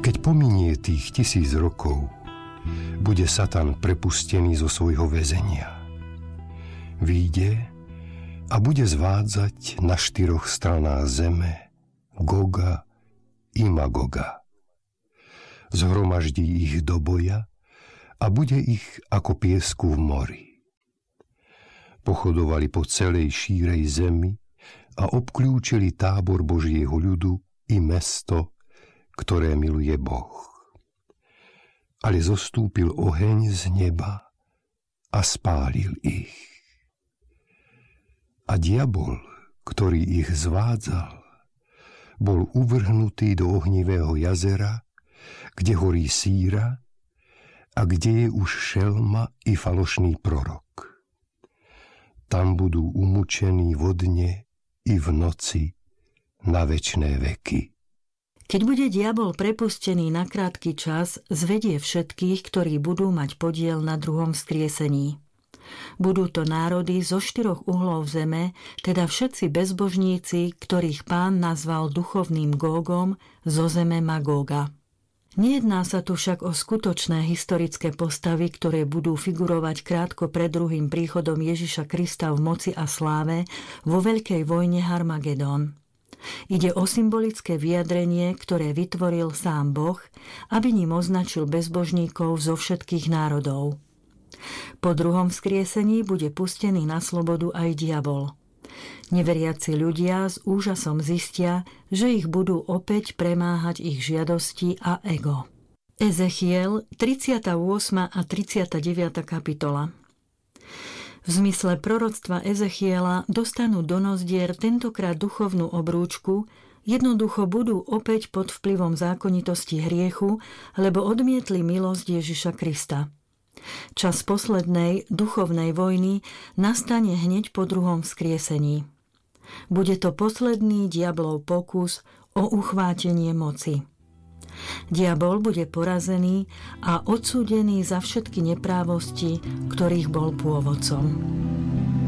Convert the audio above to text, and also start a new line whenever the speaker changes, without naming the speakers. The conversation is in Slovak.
Keď pominie tých 1000 rokov, bude Satan prepustený zo svojho väzenia. Vyjde a bude zvádzať na 4 stranách zeme Goga i Magoga. Zhromaždí ich do boja a bude ich ako piesku v mori. Pochodovali po celej šírej zemi a obklúčili tábor Božieho ľudu i mesto, ktoré miluje Boh. Ale zostúpil oheň z neba a spálil ich. A diabol, ktorý ich zvádzal, bol uvrhnutý do ohnivého jazera, kde horí síra a kde je už šelma i falošný prorok. Tam budú umúčení vodne i v noci na večné veky.
Keď bude diabol prepustený na krátky čas, zvedie všetkých, ktorí budú mať podiel na druhom vzkriesení. Budú to národy zo 4 uhlov zeme, teda všetci bezbožníci, ktorých Pán nazval duchovným Gógom zo zeme Magóga. Nejedná sa tu však o skutočné historické postavy, ktoré budú figurovať krátko pred druhým príchodom Ježiša Krista v moci a sláve vo veľkej vojne Harmagedón. Ide o symbolické vyjadrenie, ktoré vytvoril sám Boh, aby ním označil bezbožníkov zo všetkých národov. Po druhom vzkriesení bude pustený na slobodu aj diabol. Neveriaci ľudia s úžasom zistia, že ich budú opäť premáhať ich žiadosti a ego. Ezechiel, 38. a 39. kapitola. V zmysle proroctva Ezechiela dostanú do nozdier tentokrát duchovnú obrúčku, jednoducho budú opäť pod vplyvom zákonitosti hriechu, lebo odmietli milosť Ježiša Krista. Čas poslednej duchovnej vojny nastane hneď po druhom vzkriesení. Bude to posledný diablov pokus o uchvátenie moci. Diabol bude porazený a odsúdený za všetky neprávosti, ktorých bol pôvodcom.